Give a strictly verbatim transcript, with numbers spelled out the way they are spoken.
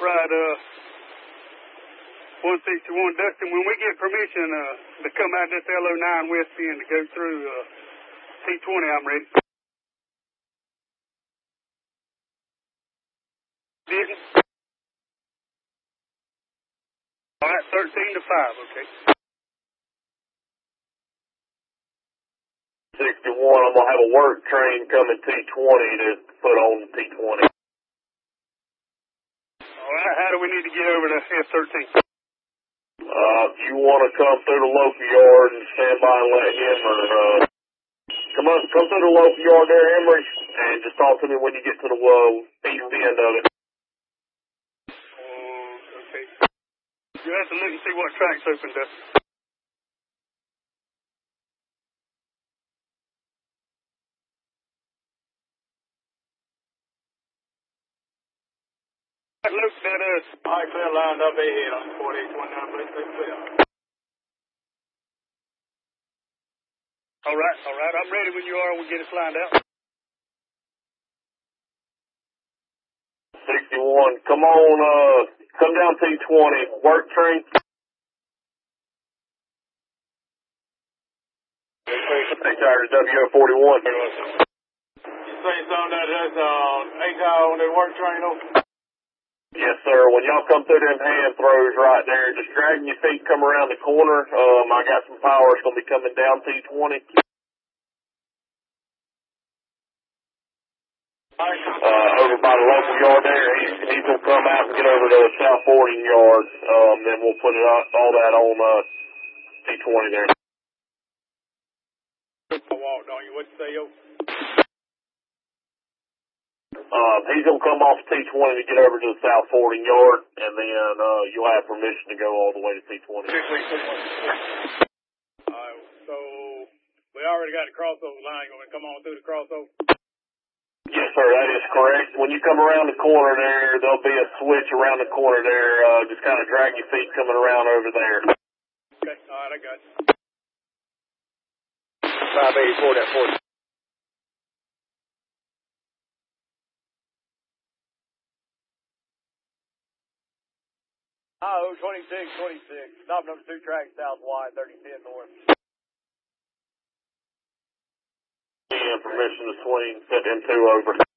right, uh, one sixty-one. Dustin, when we get permission uh, to come out this L oh nine west end to go through uh, T twenty, I'm ready. Didn't? All right, thirteen to five, okay. sixty-one, I'm going to have a work train coming T twenty to put on T twenty. All right, how do we need to get over to F thirteen? Uh, if you want to come through the local yard and stand by and let him, or uh, come up, come through the local yard there, Emory, and just talk to me when you get to the uh, east end of it. Oh, okay. You have to look and see what track's open, Dustin. Look at us. All right, clear, lined up ahead on forty-eight twenty-nine, please stay clear. All right, all right. I'm ready when you are. We'll get us lined out. sixty-one, come on, uh, come down T twenty, work train. H R W O forty-one. You say something that that's uh, H R on that work train over? Yes, sir. When y'all come through them hand throws right there, just dragging your feet, come around the corner. Um, I got some power. It's going to be coming down T twenty. Uh, over by the local yard there. He's, he's going to come out and get over to the South Fording yard. Um, then we'll put it all, all that on uh, T twenty there. I walked on you. What you say, yo? Uh, he's going to come off T twenty to get over to the South Fording yard, and then uh, you'll have permission to go all the way to T twenty. Alright, so we already got the crossover line. You want me to come on through the crossover? Yes, sir, that is correct. When you come around the corner there, there'll be a switch around the corner there. Uh, just kind of drag your feet coming around over there. Okay, alright, I got you. five eighty-four, that forty. Oh, twenty-six, twenty-six. Stop number two track south wide, thirty ten north. And permission to swing, set them two over.